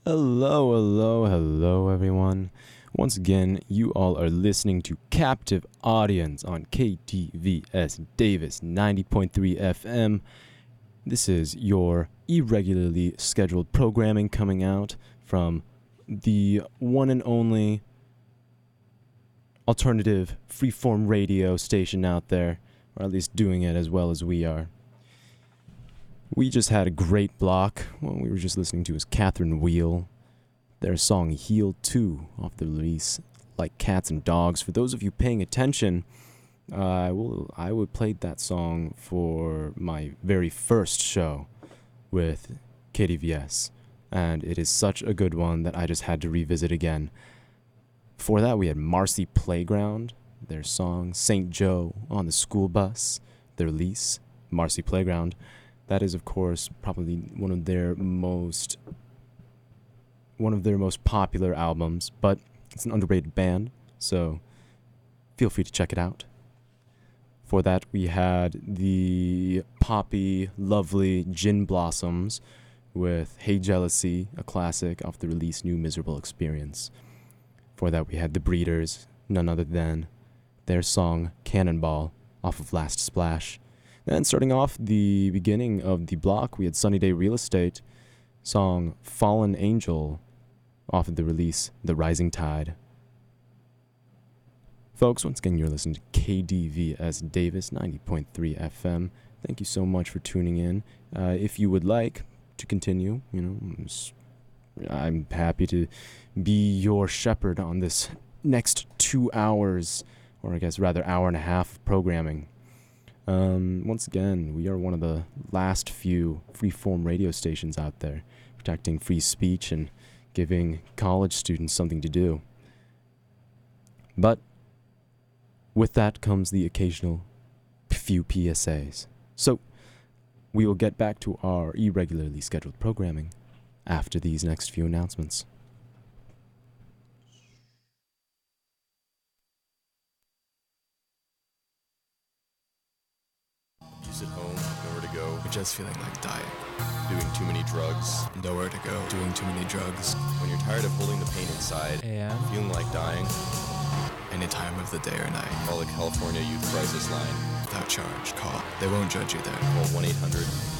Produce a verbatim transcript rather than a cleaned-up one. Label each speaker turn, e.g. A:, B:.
A: Hello, hello, hello, everyone. Once again, you all are listening to Captive Audience on K T V S Davis ninety point three F M. This is your irregularly scheduled programming coming out from the one and only alternative freeform radio station out there, or at least doing it as well as we are. We just had a great block. What we were just listening to was Catherine Wheel, their song Heal two off the release Like Cats and Dogs. For those of you paying attention, uh, I will I would played that song for my very first show with K D V S, and it is such a good one that I just had to revisit again. Before that, we had Marcy Playground, their song Saint Joe on the School Bus, their release, Marcy Playground. That is, of course, probably one of their most one of their most popular albums, but it's an underrated band, so feel free to check it out. For that, we had the poppy, lovely Gin Blossoms with Hey Jealousy, a classic off the release New Miserable Experience. For that, we had The Breeders, none other than their song Cannonball off of Last Splash. Then starting off the beginning of the block, we had Sunny Day Real Estate, song Fallen Angel, off of the release The Rising Tide. Folks, once again, you're listening to K D V S Davis ninety point three F M. Thank you so much for tuning in. Uh, if you would like to continue, you know, I'm happy to be your shepherd on this next two hours, or I guess rather hour and a half of programming. Um, once again, we are one of the last few freeform radio stations out there, protecting free speech and giving college students something to do. But with that comes the occasional few P S As. So we will get back to our irregularly scheduled programming after these next few announcements.
B: At home, nowhere to go,
C: just feeling like dying,
B: doing too many drugs,
C: nowhere to go, doing too many drugs,
B: when you're tired of holding the pain inside,
D: and
B: feeling like dying,
C: any time of the day or night,
B: call the California Youth Crisis Line.
C: Without charge, call. They won't judge you there.
B: Call one eight hundred